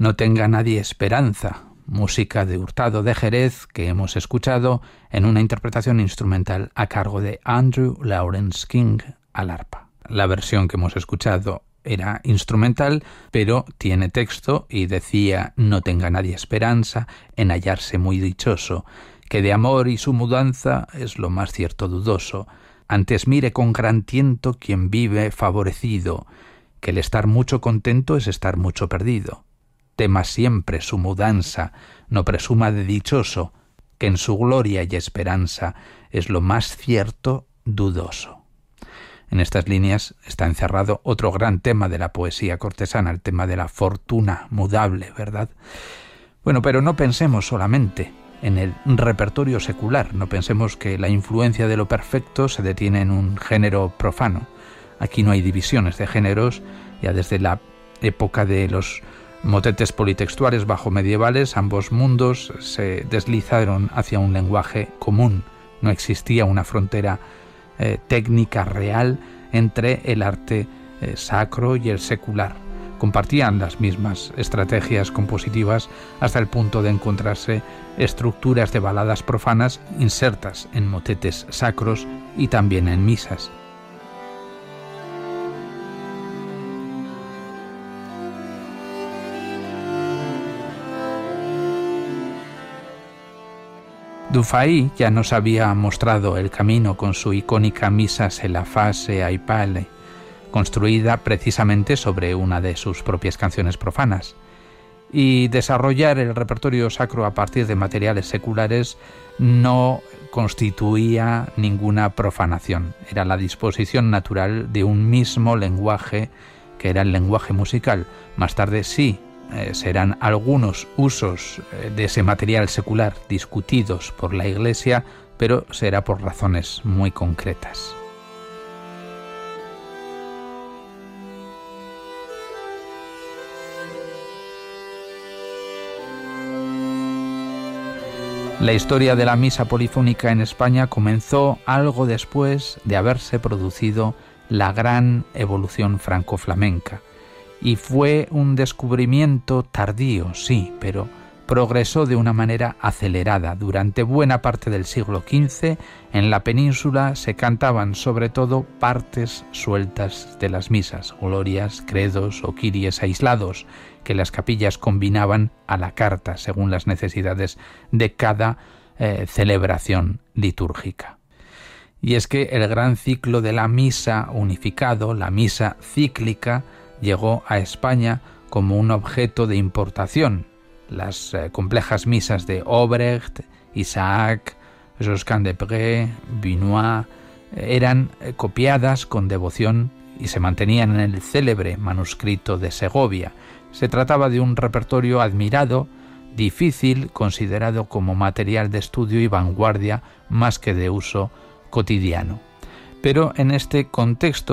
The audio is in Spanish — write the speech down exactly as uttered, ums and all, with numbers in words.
No tenga nadie esperanza, música de Hurtado de Jerez que hemos escuchado en una interpretación instrumental a cargo de Andrew Lawrence King al arpa. La versión que hemos escuchado era instrumental, pero tiene texto y decía: no tenga nadie esperanza en hallarse muy dichoso, que de amor y su mudanza es lo más cierto dudoso. Antes mire con gran tiento quien vive favorecido, que el estar mucho contento es estar mucho perdido. Tema siempre su mudanza, no presuma de dichoso, que en su gloria y esperanza es lo más cierto dudoso. En estas líneas está encerrado otro gran tema de la poesía cortesana, el tema de la fortuna mudable, ¿verdad? Bueno, pero no pensemos solamente en el repertorio secular, no pensemos que la influencia de lo perfecto se detiene en un género profano. Aquí no hay divisiones de géneros, ya desde la época de los motetes politextuales bajo medievales, ambos mundos se deslizaron hacia un lenguaje común. No existía una frontera eh, técnica real entre el arte eh, sacro y el secular. Compartían las mismas estrategias compositivas hasta el punto de encontrarse estructuras de baladas profanas insertas en motetes sacros y también en misas. Dufay ya nos había mostrado el camino con su icónica Misa se la fa se ai pale, construida precisamente sobre una de sus propias canciones profanas. Y desarrollar el repertorio sacro a partir de materiales seculares no constituía ninguna profanación. Era la disposición natural de un mismo lenguaje, que era el lenguaje musical. Más tarde sí, Eh, serán algunos usos eh, de ese material secular discutidos por la Iglesia, pero será por razones muy concretas. La historia de la misa polifónica en España comenzó algo después de haberse producido la gran evolución franco-flamenca. Y fue un descubrimiento tardío, sí, pero progresó de una manera acelerada. Durante buena parte del siglo quince, en la península se cantaban sobre todo partes sueltas de las misas, glorias, credos o kiries aislados, que las capillas combinaban a la carta según las necesidades de cada eh, celebración litúrgica. Y es que el gran ciclo de la misa unificado, la misa cíclica, llegó a España como un objeto de importación. Las eh, complejas misas de Obrecht, Isaac, Josquin-des-Prés, Vinois eh, eran eh, copiadas con devoción y se mantenían en el célebre manuscrito de Segovia. Se trataba de un repertorio admirado, difícil, considerado como material de estudio y vanguardia más que de uso cotidiano. Pero en este contexto